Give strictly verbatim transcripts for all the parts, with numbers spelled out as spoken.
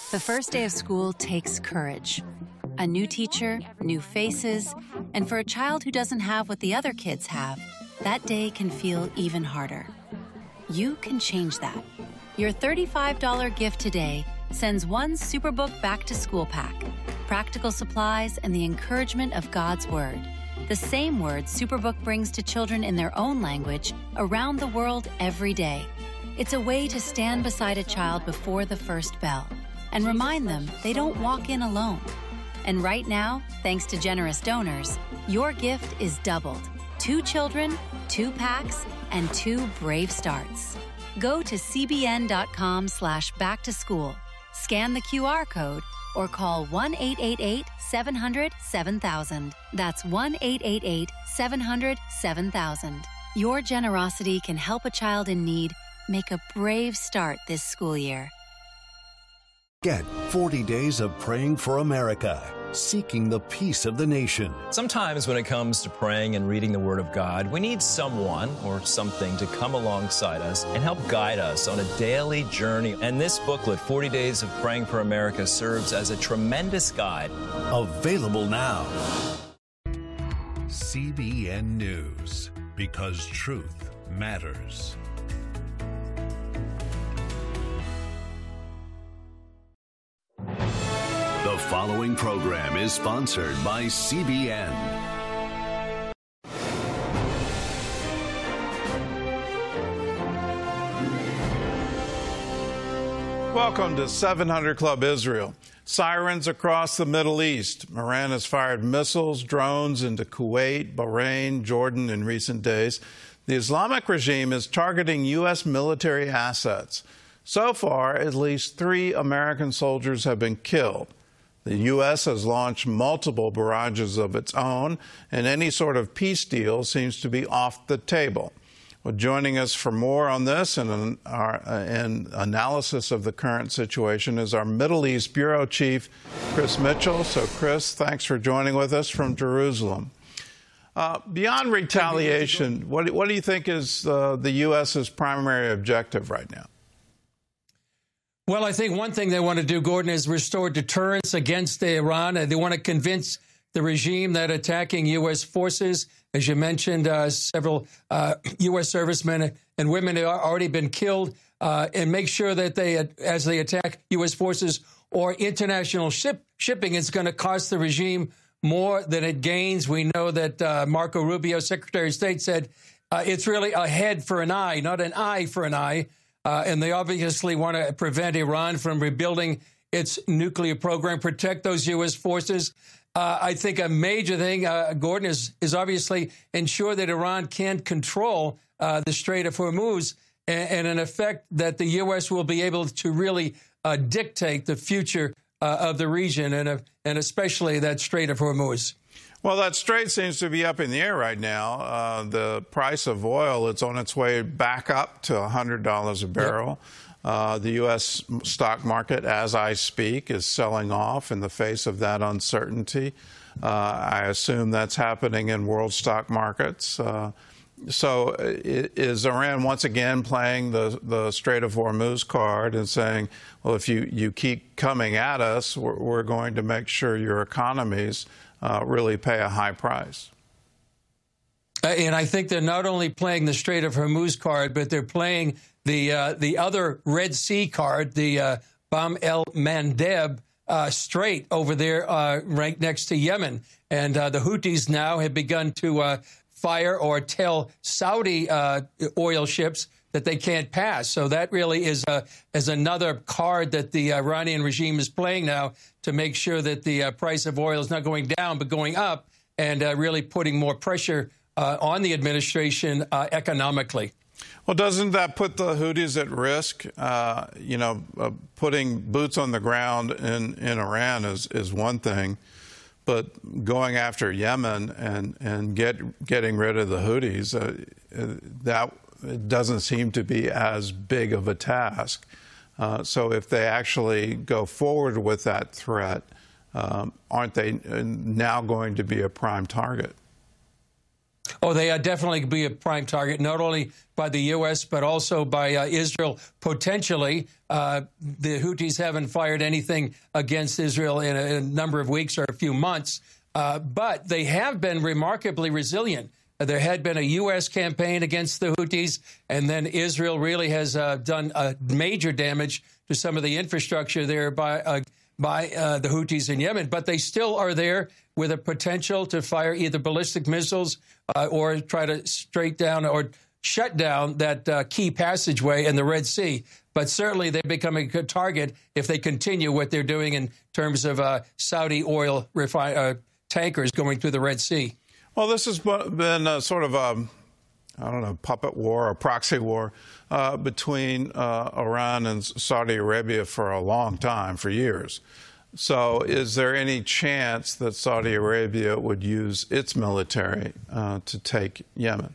The first day of school takes courage. A new teacher, new faces, and for a child who doesn't have what the other kids have, that day can feel even harder. You can change that. Your thirty-five dollars gift today sends one Superbook back-to-school pack, practical supplies, and the encouragement of God's Word. The same word Superbook brings to children in their own language around the world every day. It's a way to stand beside a child before the first bell and remind them they don't walk in alone. And right now, thanks to generous donors, your gift is doubled. Two children, two packs, and two brave starts. Go to cbn.com slash back to school, scan the Q R code, or call one eight eight eight, seven hundred, seven thousand. That's one eight eight eight, seven hundred, seven thousand. Your generosity can help a child in need make a brave start this school year. Get forty days of praying for America, seeking the peace of the nation. Sometimes when it comes to praying and reading the Word of God, we need someone or something to come alongside us and help guide us on a daily journey. And this booklet, forty days of Praying for America, serves as a tremendous guide. Available now. C B N News, because truth matters. The following program is sponsored by C B N. Welcome to seven hundred Club Israel. Sirens across the Middle East. Iran has fired missiles, drones into Kuwait, Bahrain, Jordan in recent days. The Islamic regime is targeting U S military assets. So far, at least three American soldiers have been killed. The U S has launched multiple barrages of its own, and any sort of peace deal seems to be off the table. Well, joining us for more on this and an, our, uh, an analysis of the current situation is our Middle East Bureau Chief, Chris Mitchell. So, Chris, thanks for joining with us from Jerusalem. Uh, beyond retaliation, what, what do you think is uh, the U S's primary objective right now? Well, I think one thing they want to do, Gordon, is restore deterrence against Iran. They want to convince the regime that attacking U S forces, as you mentioned, uh, several uh, U S servicemen and women have already been killed, uh, and make sure that they, as they attack U S forces or international ship, shipping, it's going to cost the regime more than it gains. We know that uh, Marco Rubio, Secretary of State, said uh, it's really a head for an eye, not an eye for an eye. Uh, and they obviously want to prevent Iran from rebuilding its nuclear program, protect those U S forces. Uh, I think a major thing, uh, Gordon, is, is obviously ensure that Iran can't control uh, the Strait of Hormuz, and, and in effect that the U S will be able to really uh, dictate the future uh, of the region, and, uh, and especially that Strait of Hormuz. Well, that strait seems to be up in the air right now. Uh, the price of oil, it's on its way back up to one hundred dollars a barrel. Yep. Uh, the U S stock market, as I speak, is selling off in the face of that uncertainty. Uh, I assume that's happening in world stock markets. Uh, so is Iran once again playing the, the Strait of Hormuz card and saying, well, if you, you keep coming at us, we're, we're going to make sure your economies Uh, really pay a high price? And I think they're not only playing the Strait of Hormuz card, but they're playing the uh, the other Red Sea card, the uh, Bab el-Mandeb uh, Strait over there uh, right next to Yemen. And uh, the Houthis now have begun to uh, fire or tell Saudi uh, oil ships that they can't pass. So that really is a, is another card that the Iranian regime is playing now to make sure that the uh, price of oil is not going down but going up, and uh, really putting more pressure uh, on the administration uh, economically. Well, doesn't that put the Houthis at risk? Uh, you know, uh, putting boots on the ground in, in Iran is, is one thing, but going after Yemen and, and get, getting rid of the Houthis, uh, that it doesn't seem to be as big of a task. Uh, so if they actually go forward with that threat, um, aren't they now going to be a prime target? Oh, they are definitely be a prime target, not only by the U S, but also by uh, Israel, potentially. Uh, the Houthis haven't fired anything against Israel in a, in a number of weeks or a few months, uh, but they have been remarkably resilient. There had been a U S campaign against the Houthis, and then Israel really has uh, done uh, major damage to some of the infrastructure there by uh, by uh, the Houthis in Yemen. But they still are there with a potential to fire either ballistic missiles uh, or try to straight down or shut down that uh, key passageway in the Red Sea. But certainly they're becoming a good target if they continue what they're doing in terms of uh, Saudi oil refi- uh, tankers going through the Red Sea. Well, this has been a sort of a, I don't know, puppet war or proxy war uh, between uh, Iran and Saudi Arabia for a long time, for years. So is there any chance that Saudi Arabia would use its military uh, to take Yemen?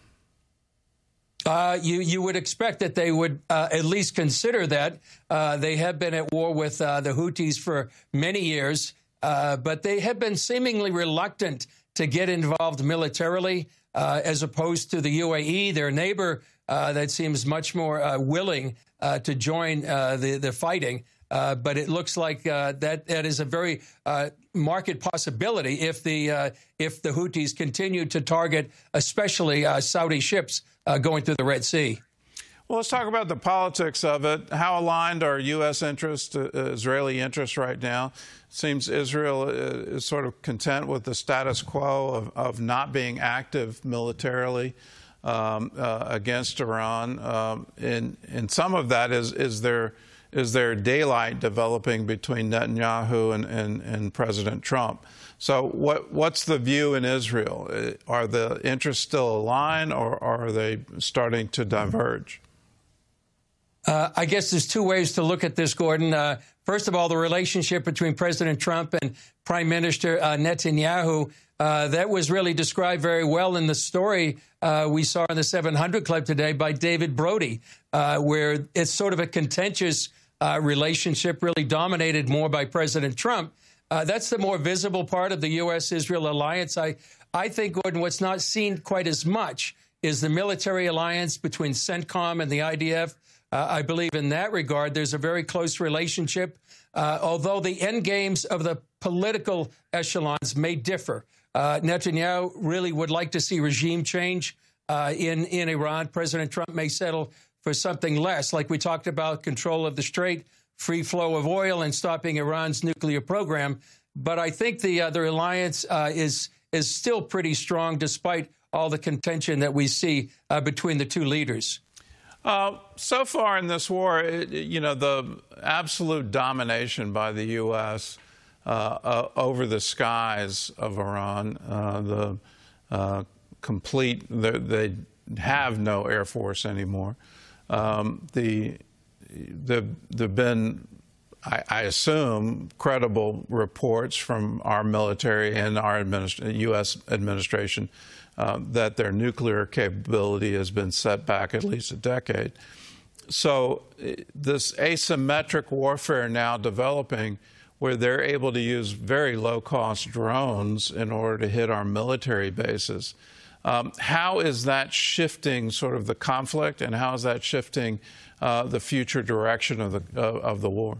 Uh, you, you would expect that they would uh, at least consider that. Uh, they have been at war with uh, the Houthis for many years, uh, but they have been seemingly reluctant to get involved militarily, uh, as opposed to the U A E, their neighbor, uh, that seems much more uh, willing uh, to join uh, the, the fighting. Uh, but it looks like uh, that that is a very uh, market possibility if the uh, if the Houthis continue to target, especially uh, Saudi ships uh, going through the Red Sea. Well, let's talk about the politics of it. How aligned are U S interests, uh, Israeli interests right now? It seems Israel is sort of content with the status quo of, of not being active militarily um, uh, against Iran. Um, and, and some of that is, is there is there daylight developing between Netanyahu and, and, and President Trump. So what what's the view in Israel? Are the interests still aligned, or are they starting to diverge? Uh, I guess there's two ways to look at this, Gordon. Uh, first of all, the relationship between President Trump and Prime Minister uh, Netanyahu, uh, that was really described very well in the story uh, we saw in the seven hundred Club today by David Brody, uh, where it's sort of a contentious uh, relationship, really dominated more by President Trump. Uh, that's the more visible part of the U S Israel alliance. I, I think, Gordon, what's not seen quite as much is the military alliance between CENTCOM and the I D F. Uh, I believe in that regard, there's a very close relationship, uh, although the end games of the political echelons may differ. Uh, Netanyahu really would like to see regime change uh, in, in Iran. President Trump may settle for something less, like we talked about, control of the Strait, free flow of oil, and stopping Iran's nuclear program. But I think the, uh, the alliance uh, is, is still pretty strong, despite all the contention that we see uh, between the two leaders. Uh, so far in this war, it, you know, the absolute domination by the U S uh, uh, over the skies of Iran, uh, the uh, complete, they have no Air Force anymore. Um, the the there've been, I, I assume, credible reports from our military and our administ- U S administration Uh, that their nuclear capability has been set back at least a decade. So this asymmetric warfare now developing, where they're able to use very low-cost drones in order to hit our military bases. Um, how is that shifting sort of the conflict, and how is that shifting uh, the future direction of the uh, of the war?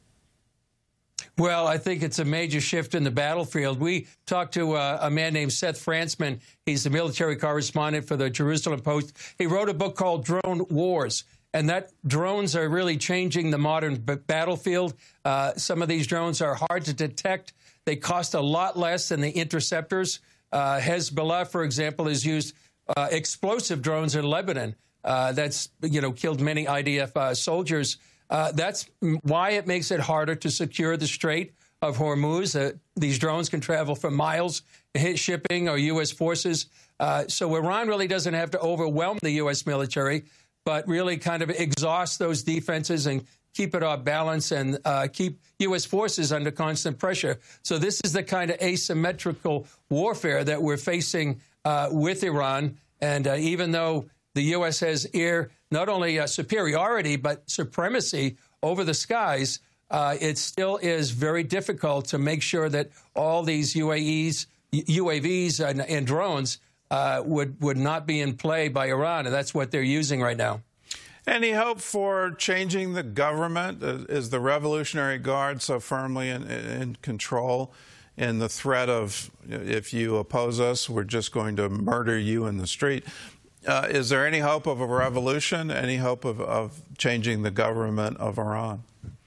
Well, I think it's a major shift in the battlefield. We talked to uh, a man named Seth Frantzman. He's the military correspondent for the Jerusalem Post. He wrote a book called Drone Wars, and that drones are really changing the modern b- battlefield. Uh, some of these drones are hard to detect. They cost a lot less than the interceptors. Uh, Hezbollah, for example, has used uh, explosive drones in Lebanon. Uh, that's, you know, killed many I D F uh, soldiers. Uh, that's why it makes it harder to secure the Strait of Hormuz. Uh, these drones can travel for miles, hit shipping or U S forces. Uh, so Iran really doesn't have to overwhelm the U S military, but really kind of exhaust those defenses and keep it off balance and uh, keep U S forces under constant pressure. So this is the kind of asymmetrical warfare that we're facing uh, with Iran. And uh, even though the U S has air, not only uh, superiority, but supremacy over the skies, uh, it still is very difficult to make sure that all these U A Es, U A Vs and, and drones uh, would, would not be in play by Iran, and that's what they're using right now. Any hope for changing the government? Is the Revolutionary Guard so firmly in, in control in the threat of, if you oppose us, we're just going to murder you in the street? Uh, is there any hope of a revolution, any hope of, of changing the government of Iran?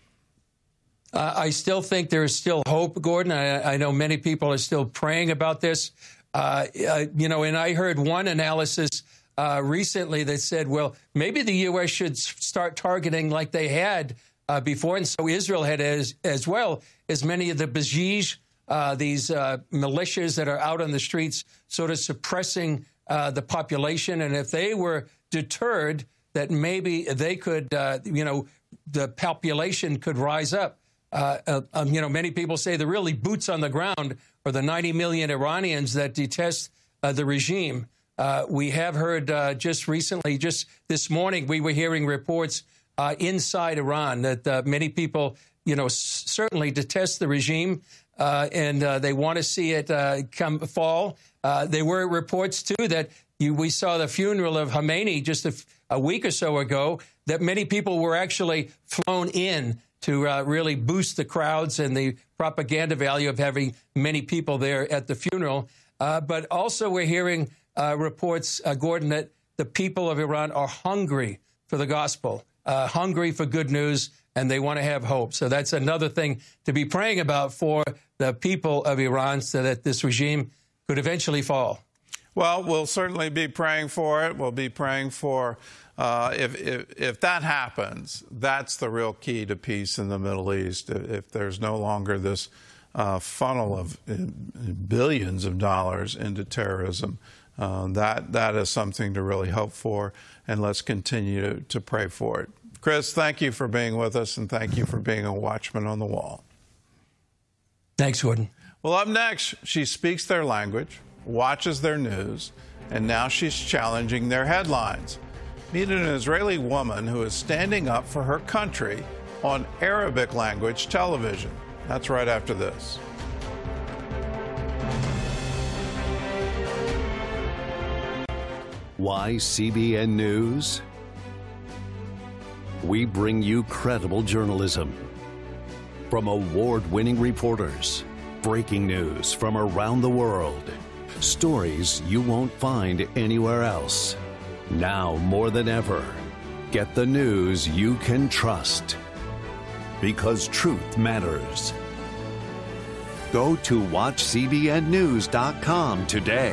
Uh, I still think there is still hope, Gordon. I, I know many people are still praying about this. Uh, uh, you know, and I heard one analysis uh, recently that said, well, maybe the U S should start targeting like they had uh, before, and so Israel had as, as well, as many of the Basij, uh, these uh, militias that are out on the streets sort of suppressing uh, the population. And if they were deterred, that maybe they could, uh, you know, the population could rise up. Uh, uh, um, you know, many people say the really boots on the ground are the ninety million Iranians that detest uh, the regime. Uh, we have heard uh, just recently, just this morning, we were hearing reports uh, inside Iran that uh, many people, you know, s- certainly detest the regime uh, and uh, they want to see it uh, come fall. Uh, there were reports, too, that you, we saw the funeral of Khamenei just a, f- a week or so ago, that many people were actually flown in to uh, really boost the crowds and the propaganda value of having many people there at the funeral. Uh, but also we're hearing uh, reports, uh, Gordon, that the people of Iran are hungry for the gospel, uh, hungry for good news, and they want to have hope. So that's another thing to be praying about for the people of Iran so that this regime could eventually fall. Well, we'll certainly be praying for it. We'll be praying for Uh, if, if, if that happens, that's the real key to peace in the Middle East. If there's no longer this uh, funnel of uh, billions of dollars into terrorism, uh, that that is something to really hope for, and let's continue to, to pray for it. Chris, thank you for being with us, and thank you for being a watchman on the wall. Thanks, Gordon. Well, up next, she speaks their language, watches their news, and now she's challenging their headlines. Meet an Israeli woman who is standing up for her country on Arabic language television. That's right after this. Why C B N News? We bring you credible journalism from award-winning reporters, breaking news from around the world, stories you won't find anywhere else. Now more than ever, get the news you can trust. Because truth matters. Go to watch C B N news dot com today.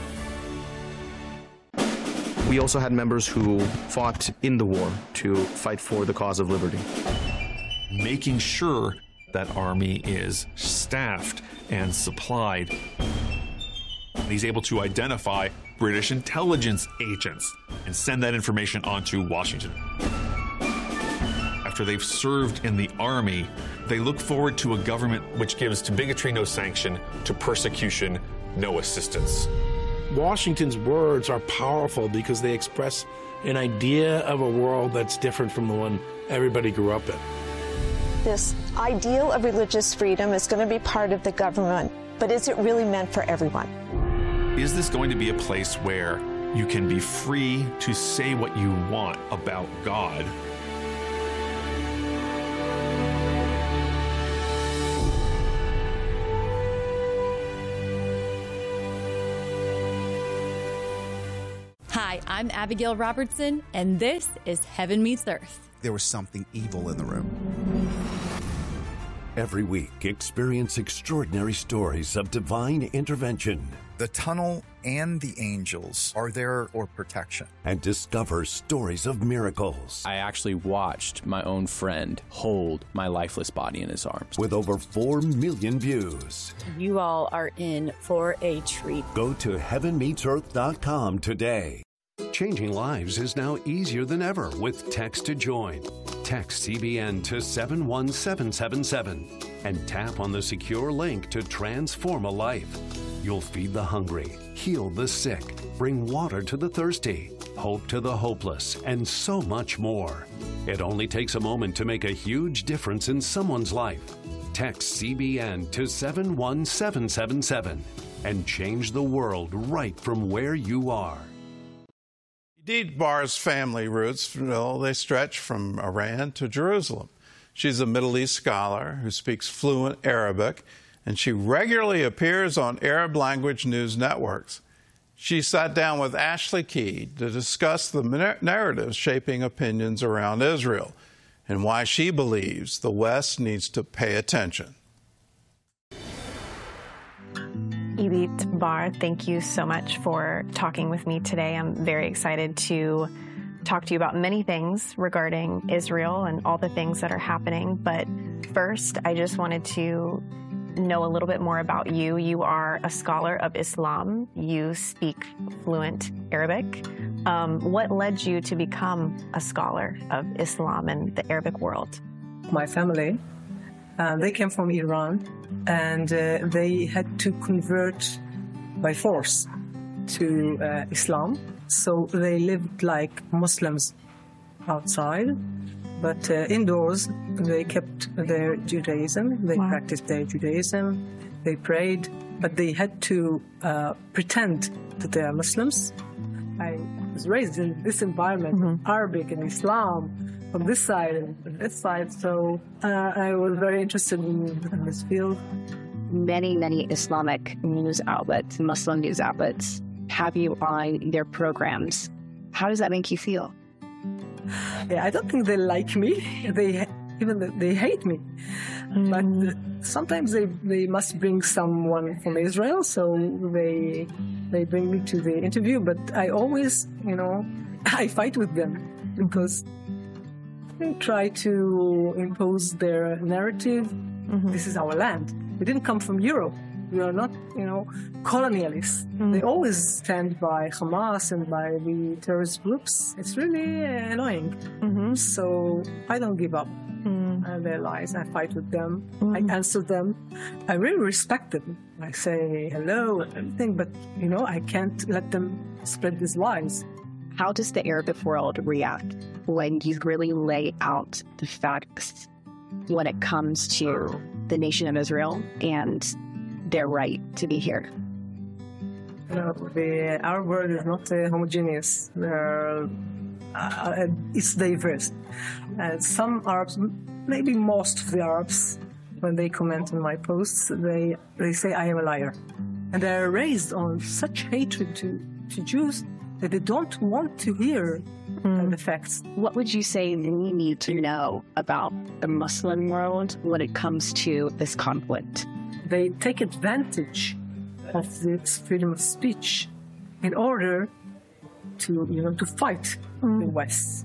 We also had members who fought in the war to fight for the cause of liberty. Making sure that army is staffed and supplied. He's able to identify British intelligence agents and send that information on to Washington. After they've served in the army, they look forward to a government which gives to bigotry no sanction, to persecution no assistance. Washington's words are powerful because they express an idea of a world that's different from the one everybody grew up in. This ideal of religious freedom is going to be part of the government, but is it really meant for everyone? Is this going to be a place where you can be free to say what you want about God? Hi, I'm Abigail Robertson, and this is Heaven Meets Earth. There was something evil in the room. Every week, experience extraordinary stories of divine intervention. The tunnel and the angels are there for protection. And discover stories of miracles. I actually watched my own friend hold my lifeless body in his arms. With over four million views. You all are in for a treat. Go to heaven meets earth dot com today. Changing lives is now easier than ever with Text to Join. Text C B N to seven one seven seven seven and tap on the secure link to transform a life. You'll feed the hungry, heal the sick, bring water to the thirsty, hope to the hopeless, and so much more. It only takes a moment to make a huge difference in someone's life. Text C B N to seven one seven seven seven and change the world right from where you are. Idit Bar's family roots, well, they stretch from Iran to Jerusalem. She's a Middle East scholar who speaks fluent Arabic, and she regularly appears on Arab language news networks. She sat down with Ashley Key to discuss the narratives shaping opinions around Israel and why she believes the West needs to pay attention. Idit Bar, thank you so much for talking with me today. I'm very excited to talk to you about many things regarding Israel and all the things that are happening. But first, I just wanted to know a little bit more about you. You are a scholar of Islam. You speak fluent Arabic. Um, what led you to become a scholar of Islam and the Arabic world? My family, uh, they came from Iran, and uh, they had to convert by force to uh, Islam. So they lived like Muslims outside, but uh, indoors they kept their Judaism. They wow. practiced their Judaism. They prayed, but they had to uh, pretend that they are Muslims. I was raised in this environment, mm-hmm. Arabic and Islam, from this side and this side. So uh, I was very interested in, in this field. Many, many Islamic news outlets, Muslim news outlets, have you on their programs. How does that make you feel? Yeah, I don't think they like me. They even they hate me. Mm. But sometimes they, they must bring someone from Israel, so they they bring me to the interview. But I always, you know, I fight with them because they try to impose their narrative. Mm-hmm. This is our land. We didn't come from Europe. We are not, you know, colonialists. Mm. They always stand by Hamas and by the terrorist groups. It's really uh, annoying. Mm-hmm. So I don't give up mm. on their lies. I fight with them. Mm. I answer them. I really respect them. I say hello and everything, but, you know, I can't let them spread these lies. How does the Arabic world react when you really lay out the facts when it comes to the nation of Israel and their right to be here? You know, the Arab world is not uh, homogeneous. Uh, uh, it's diverse. Uh, some Arabs, maybe most of the Arabs, when they comment on my posts, they, they say I am a liar. And they're raised on such hatred to, to Jews that they don't want to hear mm. uh, the facts. What would you say we need to know about the Muslim world when it comes to this conflict? They take advantage of this freedom of speech in order to, you know, to fight mm. the West.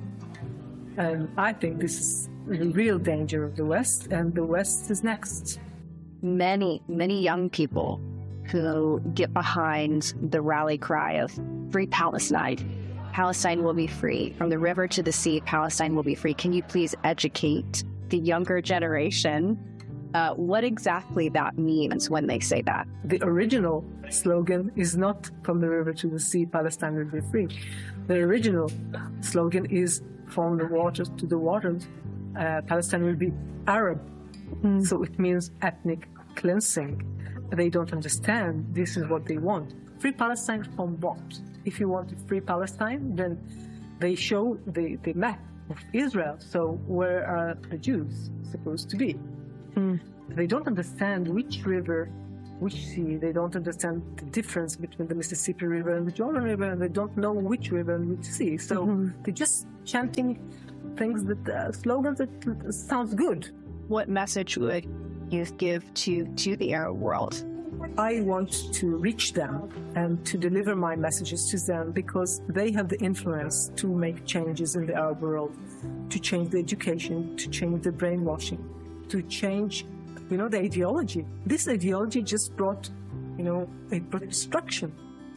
And I think this is the real danger of the West, and the West is next. Many, many young people who get behind the rally cry of Free Palestine. Palestine will be free. From the river to the sea, Palestine will be free. Can you please educate the younger generation Uh, what exactly that means when they say that? The original slogan is not from the river to the sea, Palestine will be free. The original slogan is from the waters to the waters, uh, Palestine will be Arab. Mm. So it means ethnic cleansing. They don't understand this is what they want. Free Palestine from what? If you want a free Palestine, then they show the, the map of Israel. So where are the Jews supposed to be? Mm. They don't understand which river, which sea. They don't understand the difference between the Mississippi River and the Jordan River, and they don't know which river and which sea. So mm-hmm. they're just chanting things that uh, slogans that uh, sounds good. What message would you give to to the Arab world? I want to reach them and to deliver my messages to them because they have the influence to make changes in the Arab world, to change the education, to change the brainwashing, to change, you know, the ideology. This ideology just brought, you know, it brought destruction.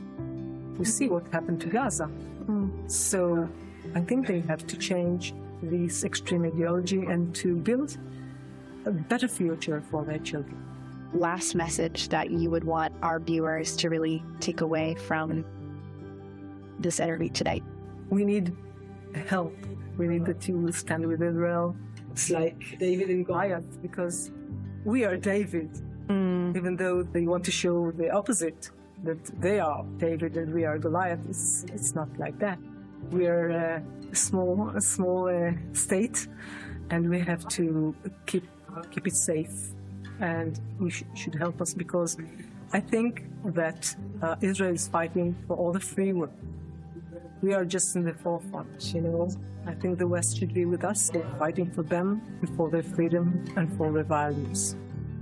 We see what happened to Gaza. Mm. So I think they have to change this extreme ideology and to build a better future for their children. Last message that you would want our viewers to really take away from this interview today? we need help. We need the to stand with Israel. It's like David and Goliath, because we are David, mm. even though they want to show the opposite, that they are David and we are Goliath. It's, it's not like that. We are a small, a small uh, state, and we have to keep keep it safe. And we sh- should help us, because I think that uh, Israel is fighting for all the free will. We are just in the forefront, you know. I think the West should be with us. We're fighting for them and for their freedom and for their values.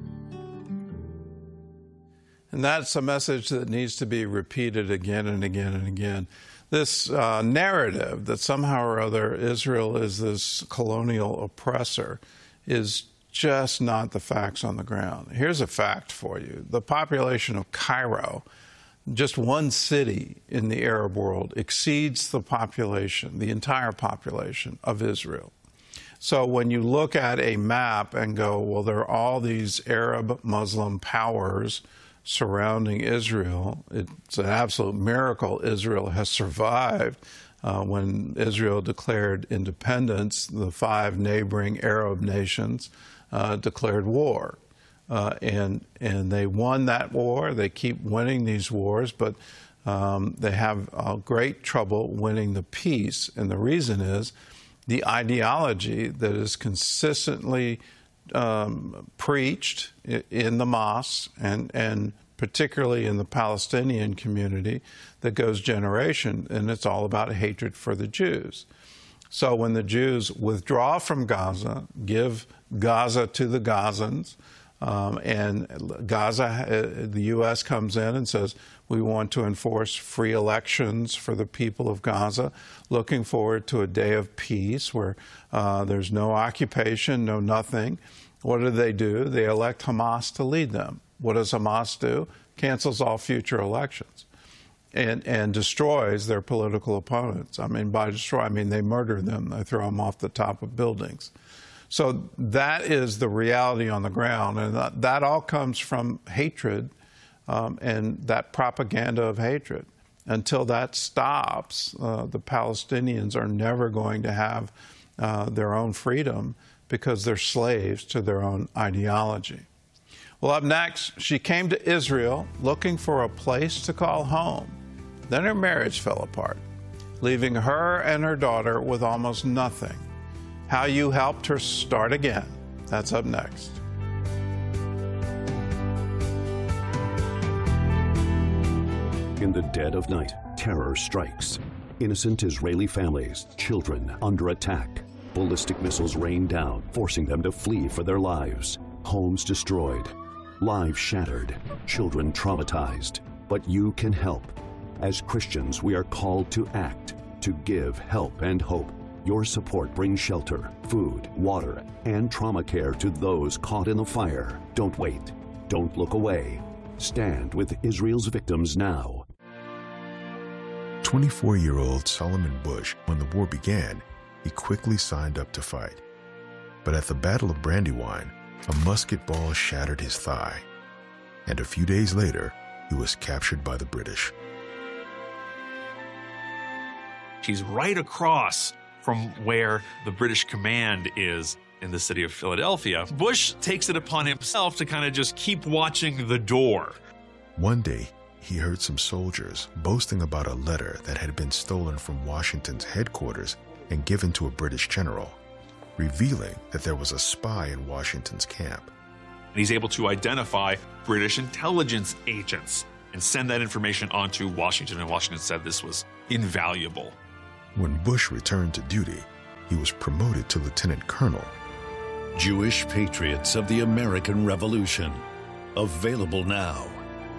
And that's a message that needs to be repeated again and again and again. This uh, narrative that somehow or other Israel is this colonial oppressor is just not the facts on the ground. Here's a fact for you. The population of Cairo, just one city in the Arab world, exceeds the population, the entire population of Israel. So when you look at a map and go, well, there are all these Arab Muslim powers surrounding Israel, it's an absolute miracle Israel has survived. Uh, when Israel declared independence, the five neighboring Arab nations uh, declared war. Uh, and and they won that war. They keep winning these wars, but um, they have uh, great trouble winning the peace. And the reason is the ideology that is consistently um, preached in the mosques and, and particularly in the Palestinian community that goes generation, and it's all about hatred for the Jews. So when the Jews withdraw from Gaza, give Gaza to the Gazans, Um, and Gaza, uh, the U S comes in and says, we want to enforce free elections for the people of Gaza, looking forward to a day of peace where uh, there's no occupation, no nothing. What do they do? They elect Hamas to lead them. What does Hamas do? Cancels all future elections and, and destroys their political opponents. I mean, by destroy, I mean they murder them. They throw them off the top of buildings. So that is the reality on the ground, and that, that all comes from hatred um, and that propaganda of hatred. Until that stops, uh, the Palestinians are never going to have uh, their own freedom because they're slaves to their own ideology. Well, up next, she came to Israel looking for a place to call home. Then her marriage fell apart, leaving her and her daughter with almost nothing. How you helped her start again. That's up next. In the dead of night, terror strikes. Innocent Israeli families, children under attack. Ballistic missiles rain down, forcing them to flee for their lives. Homes destroyed, lives shattered, children traumatized. But you can help. As Christians, we are called to act, to give help and hope. Your support brings shelter, food, water, and trauma care to those caught in the fire. Don't wait. Don't look away. Stand with Israel's victims now. twenty-four-year-old Solomon Bush, when the war began, he quickly signed up to fight. But at the Battle of Brandywine, a musket ball shattered his thigh. And a few days later, he was captured by the British. He's right across from where the British command is in the city of Philadelphia. Bush takes it upon himself to kind of just keep watching the door. One day, he heard some soldiers boasting about a letter that had been stolen from Washington's headquarters and given to a British general, revealing that there was a spy in Washington's camp. And he's able to identify British intelligence agents and send that information on to Washington, and Washington said this was invaluable. When Bush returned to duty, he was promoted to lieutenant colonel. Jewish Patriots of the American Revolution. Available now.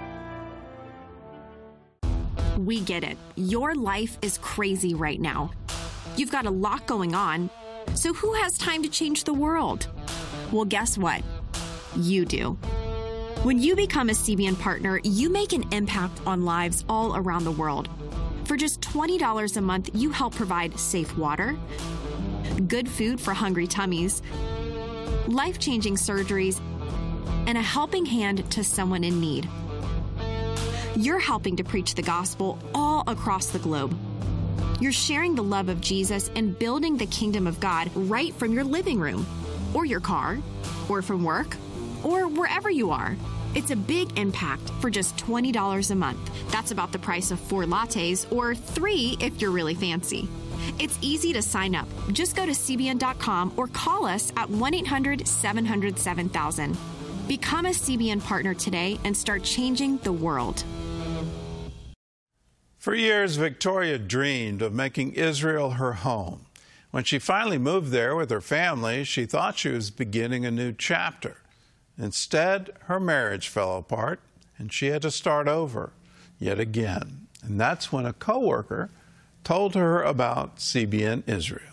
We get it. Your life is crazy right now. You've got a lot going on. So who has time to change the world? Well, guess what? You do. When you become a C B N partner, you make an impact on lives all around the world. For just twenty dollars a month, you help provide safe water, good food for hungry tummies, life-changing surgeries, and a helping hand to someone in need. You're helping to preach the gospel all across the globe. You're sharing the love of Jesus and building the kingdom of God right from your living room, or your car, or from work, or wherever you are. It's a big impact for just twenty dollars a month. That's about the price of four lattes, or three if you're really fancy. It's easy to sign up. Just go to C B N dot com or call us at one eight hundred seven hundred seven thousand. Become a C B N partner today and start changing the world. For years, Victoria dreamed of making Israel her home. When she finally moved there with her family, she thought she was beginning a new chapter. Instead, her marriage fell apart, and she had to start over yet again. And that's when a coworker told her about C B N Israel.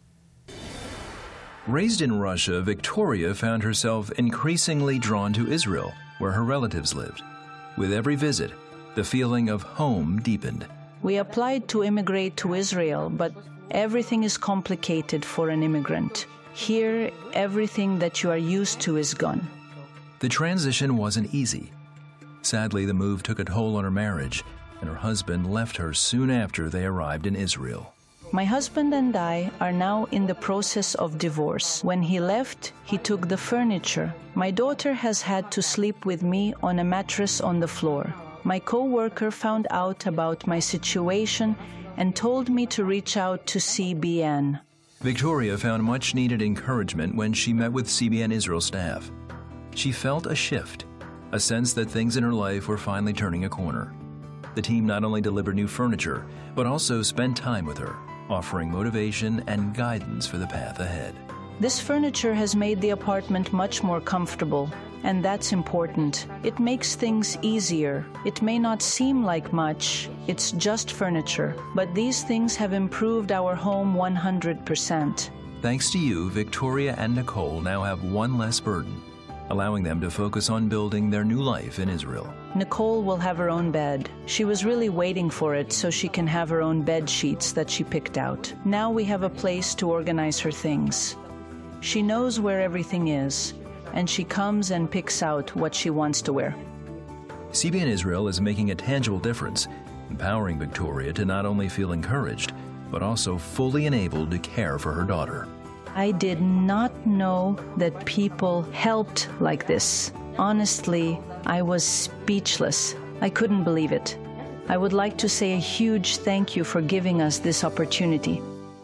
Raised in Russia, Victoria found herself increasingly drawn to Israel, where her relatives lived. With every visit, the feeling of home deepened. We applied to immigrate to Israel, but everything is complicated for an immigrant. Here, everything that you are used to is gone. The transition wasn't easy. Sadly, the move took a toll on her marriage, and her husband left her soon after they arrived in Israel. My husband and I are now in the process of divorce. When he left, he took the furniture. My daughter has had to sleep with me on a mattress on the floor. My co-worker found out about my situation and told me to reach out to C B N. Victoria found much-needed encouragement when she met with C B N Israel staff. She felt a shift, a sense that things in her life were finally turning a corner. The team not only delivered new furniture, but also spent time with her, offering motivation and guidance for the path ahead. This furniture has made the apartment much more comfortable, and that's important. It makes things easier. It may not seem like much, it's just furniture, but these things have improved our home one hundred percent. Thanks to you, Victoria and Nicole now have one less burden, allowing them to focus on building their new life in Israel. Nicole will have her own bed. She was really waiting for it so she can have her own bed sheets that she picked out. Now we have a place to organize her things. She knows where everything is, and she comes and picks out what she wants to wear. C B N Israel is making a tangible difference, empowering Victoria to not only feel encouraged, but also fully enabled to care for her daughter. I did not know that people helped like this. Honestly, I was speechless. I couldn't believe it. I would like to say a huge thank you for giving us this opportunity.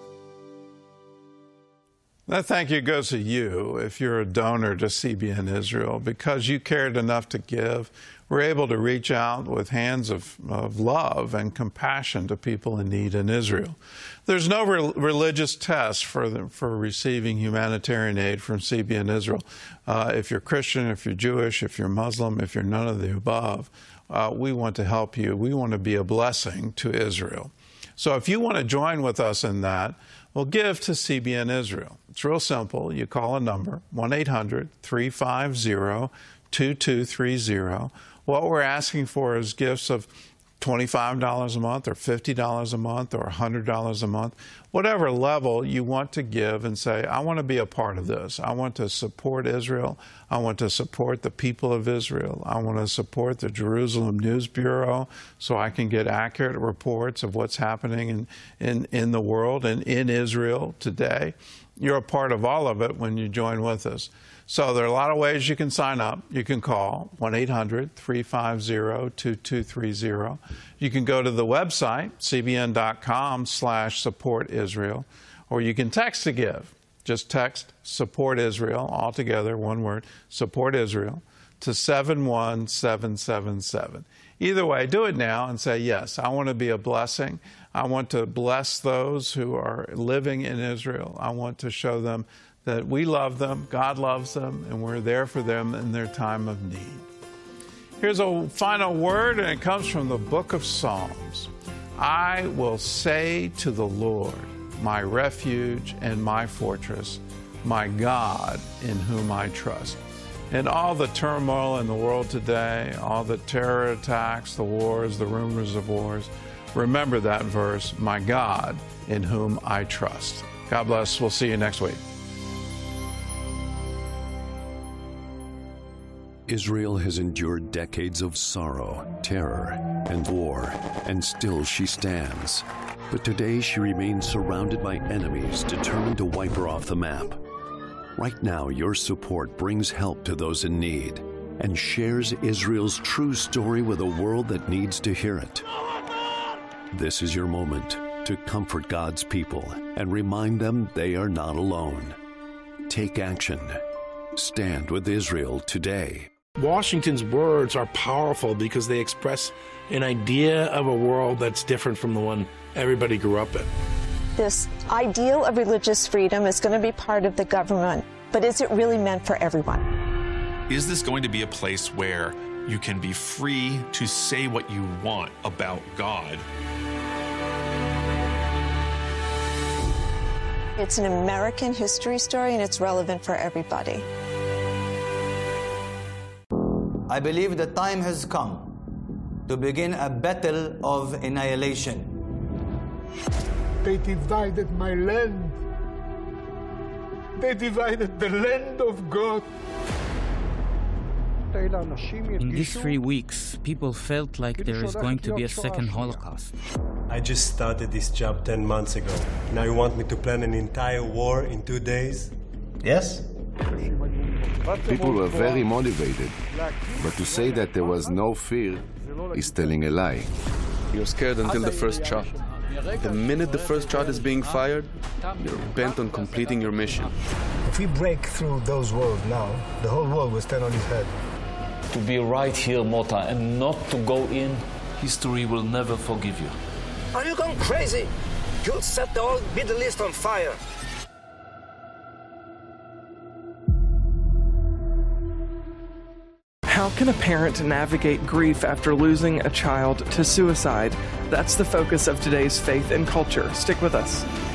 That thank you goes to you if you're a donor to C B N Israel. Because you cared enough to give, we're able to reach out with hands of, of love and compassion to people in need in Israel. There's no re- religious test for, the, for receiving humanitarian aid from C B N Israel. Uh, if you're Christian, if you're Jewish, if you're Muslim, if you're none of the above, uh, we want to help you. We want to be a blessing to Israel. So if you want to join with us in that, well, give to C B N Israel. It's real simple. You call a number, one eight hundred three five zero two two three zero. What we're asking for is gifts of twenty-five dollars a month or fifty dollars a month or one hundred dollars a month, whatever level you want to give and say, I want to be a part of this. I want to support Israel. I want to support the people of Israel. I want to support the Jerusalem News Bureau so I can get accurate reports of what's happening in, in, in the world and in Israel today. You're a part of all of it when you join with us. So there are a lot of ways you can sign up. You can call one eight hundred three five zero two two three zero. You can go to the website, C B N dot com slash support Israel, or you can text to give. Just text Support Israel, all together, one word, Support Israel, to seven one seven seven seven. Either way, do it now and say, yes, I want to be a blessing. I want to bless those who are living in Israel. I want to show them that we love them, God loves them, and we're there for them in their time of need. Here's a final word, and it comes from the book of Psalms. I will say to the Lord, my refuge and my fortress, my God in whom I trust. In all the turmoil in the world today, all the terror attacks, the wars, the rumors of wars, remember that verse, my God in whom I trust. God bless. We'll see you next week. Israel has endured decades of sorrow, terror, and war, and still she stands. But today she remains surrounded by enemies determined to wipe her off the map. Right now, your support brings help to those in need and shares Israel's true story with a world that needs to hear it. This is your moment to comfort God's people and remind them they are not alone. Take action. Stand with Israel today. Washington's words are powerful because they express an idea of a world that's different from the one everybody grew up in. This ideal of religious freedom is going to be part of the government, but is it really meant for everyone? Is this going to be a place where you can be free to say what you want about God? It's an American history story, and it's relevant for everybody. I believe the time has come to begin a battle of annihilation. They divided my land. They divided the land of God. In these three weeks, people felt like there is going to be a second Holocaust. I just started this job ten months ago. Now you want me to plan an entire war in two days? Yes? People were very motivated, but to say that there was no fear is telling a lie. You're scared until the first shot. The minute the first shot is being fired, you're bent on completing your mission. If we break through those walls now, the whole world will stand on his head. To be right here, Mota, and not to go in, history will never forgive you. Are you going crazy? You'll set the whole Middle East on fire. How can a parent navigate grief after losing a child to suicide? That's the focus of today's Faith and Culture. Stick with us.